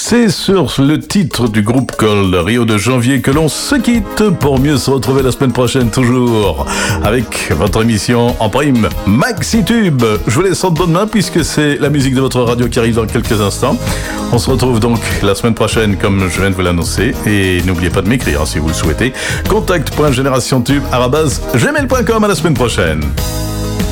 C'est sur le titre du groupe Cold, Rio de Janvier, que l'on se quitte pour mieux se retrouver la semaine prochaine, toujours avec votre émission en prime MaxiTube. Je vous laisse en bonne main puisque c'est la musique de votre radio qui arrive dans quelques instants. On se retrouve donc la semaine prochaine comme je viens de vous l'annoncer, et n'oubliez pas de m'écrire si vous le souhaitez. contact.generationtube@gmail.com. À la semaine prochaine.